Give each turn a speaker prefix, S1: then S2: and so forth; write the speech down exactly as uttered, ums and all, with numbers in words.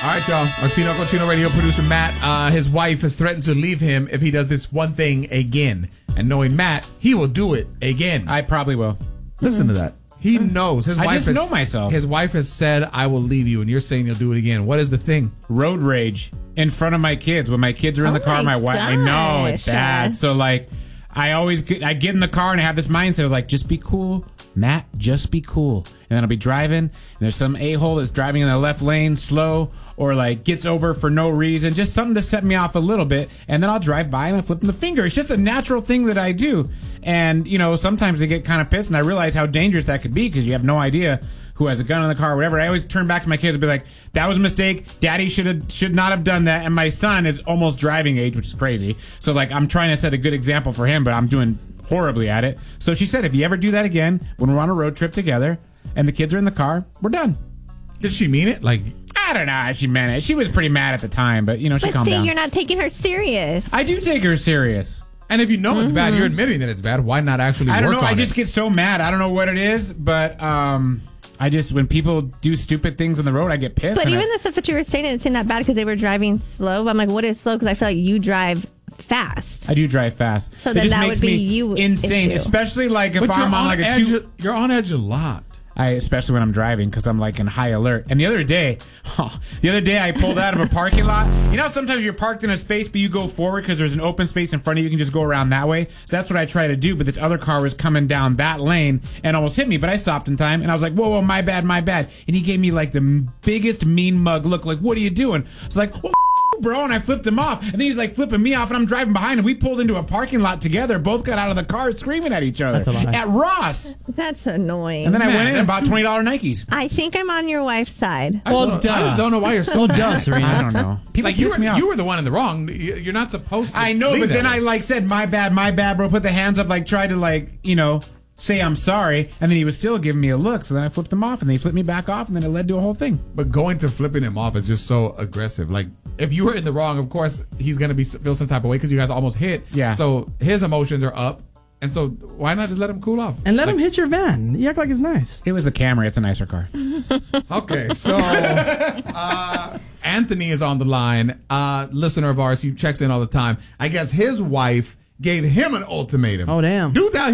S1: right, y'all. Our Tino Cochino radio producer, Matt, uh, his wife has threatened to leave him if he does this one thing again. And knowing Matt, he will do it again.
S2: I probably will.
S1: Listen to that. He knows. His
S2: I
S1: wife
S2: just
S1: has,
S2: know myself.
S1: His wife has said, I will leave you, and you're saying you'll do it again. What is the thing?
S2: Road rage in front of my kids. When my kids are in
S3: Oh
S2: the car,
S3: my
S2: my wife, I know it's
S3: gosh.
S2: bad. So, like, I always get, I get in the car and I have this mindset of, like, just be cool. Matt, just be cool. And then I'll be driving, and there's some a-hole that's driving in the left lane slow, or, like, gets over for no reason. Just something to set me off a little bit. And then I'll drive by and I flip them the finger. It's just a natural thing that I do. And, you know, sometimes they get kind of pissed, and I realize how dangerous that could be because you have no idea who has a gun in the car or whatever. I always turn back to my kids and be like, that was a mistake. Daddy should have should not have done that. And my son is almost driving age, which is crazy. So, like, I'm trying to set a good example for him, but I'm doing horribly at it. So she said, if you ever do that again, when we're on a road trip together and the kids are in the car, we're done.
S1: Did she mean it? Like,
S2: I don't know how she meant it. She was pretty mad at the time, but, you know, she
S3: But
S2: calmed
S3: see,
S2: down.
S3: you're not taking her serious.
S2: I do take her serious.
S1: and if you know it's bad, you're admitting that it's bad. Why not actually
S2: I don't
S1: work
S2: know.
S1: on
S2: I just
S1: it?
S2: get so mad. I don't know what it is, but um, I just, when people do stupid things on the road, I get pissed.
S3: But
S2: and
S3: even
S2: I,
S3: the stuff that you were saying, it's not that bad because they were driving slow. But I'm like, what is slow? Because I feel like you drive fast.
S2: I do drive fast.
S3: So
S2: it
S3: then
S2: just
S3: that
S2: makes
S3: would be
S2: me
S3: you
S2: insane,
S3: issue.
S2: especially like if
S1: But you're
S2: I'm on
S1: on
S2: like a
S1: edge.
S2: two.
S1: You're on edge a lot.
S2: I, especially when I'm driving because I'm like in high alert. And the other day, huh, the other day I pulled out of a parking lot. You know, sometimes you're parked in a space, but you go forward because there's an open space in front of you. You can just go around that way. So that's what I try to do. But this other car was coming down that lane and almost hit me. But I stopped in time and I was like, whoa, whoa, my bad, my bad. And he gave me like the biggest mean mug look. Like, what are you doing? I was like, well, bro, and I flipped him off, and then he's like flipping me off, and I'm driving behind, and we pulled into a parking lot together. Both got out of the car screaming at each other
S4: That's a lie.
S2: at Ross,
S3: That's annoying.
S2: and then I
S1: Man,
S2: went in and
S1: that's
S2: bought twenty dollar Nikes.
S3: I think I'm on your wife's side.
S1: I,
S4: Well,
S1: just don't, I just
S4: duh.
S1: don't know why you're so
S4: Well,
S1: mad.
S4: duh, Serena.
S2: I don't know. People
S1: Like you
S2: piss
S1: were,
S2: me off.
S1: you were the one in the wrong. You- You're not supposed to.
S2: I know,
S1: leave
S2: but
S1: that
S2: then
S1: way.
S2: I like said my bad, my bad, bro. Put the hands up, like tried to like you know say I'm sorry, and then he was still giving me a look. So then I flipped him off, and then he flipped me back off, and then it led to a whole thing.
S1: But going to flipping him off is just so aggressive. Like, if you were in the wrong, of course, he's going to be feel some type of way because you guys almost hit.
S2: Yeah.
S1: So his emotions are up. And so why not just let him cool off?
S4: And let
S1: Like,
S4: him hit your van. You act like it's nice.
S2: It was the Camry. It's a nicer car.
S1: Okay. So uh, Anthony is on the line. Uh, listener of ours. He checks in all the time. I guess his wife gave him an ultimatum.
S4: Oh, damn.
S1: Dude's out